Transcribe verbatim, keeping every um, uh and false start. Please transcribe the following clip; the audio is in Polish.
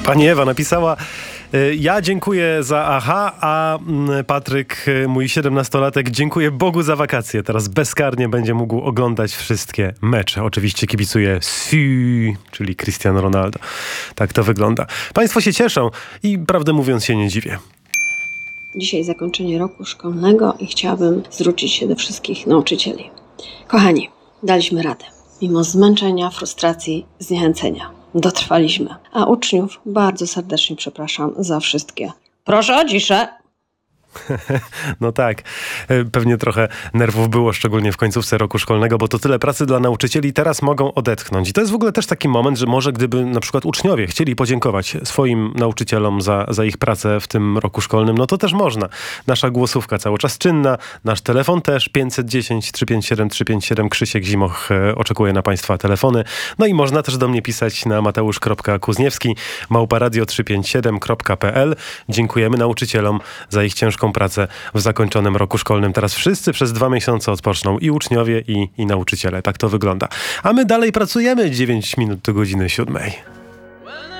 Pani Ewa napisała: ja dziękuję za aha, a Patryk, mój siedemnastolatek, dziękuję Bogu za wakacje. Teraz bezkarnie będzie mógł oglądać wszystkie mecze. Oczywiście kibicuje Su, czyli Cristiano Ronaldo. Tak to wygląda. Państwo się cieszą i prawdę mówiąc się nie dziwię. Dzisiaj zakończenie roku szkolnego i chciałabym zwrócić się do wszystkich nauczycieli. Kochani, daliśmy radę. Mimo zmęczenia, frustracji, zniechęcenia. Dotrwaliśmy. A uczniów bardzo serdecznie przepraszam za wszystkie. Proszę o ciszę. No tak, pewnie trochę nerwów było, szczególnie w końcówce roku szkolnego, bo to tyle pracy dla nauczycieli, teraz mogą odetchnąć. I to jest w ogóle też taki moment, że może gdyby na przykład uczniowie chcieli podziękować swoim nauczycielom za, za ich pracę w tym roku szkolnym, no to też można. Nasza głosówka cały czas czynna, nasz telefon też pięćset dziesięć, trzysta pięćdziesiąt siedem, trzysta pięćdziesiąt siedem. Krzysiek Zimoch oczekuje na Państwa telefony. No i można też do mnie pisać na mateusz kropka kuzniewski małpa radio trzysta pięćdziesiąt siedem kropka p l. Dziękujemy nauczycielom za ich ciężką pracę w zakończonym roku szkolnym. Teraz wszyscy przez dwa miesiące odpoczną, i uczniowie, i, i nauczyciele. Tak to wygląda. A my dalej pracujemy dziewięć minut do godziny siódmej.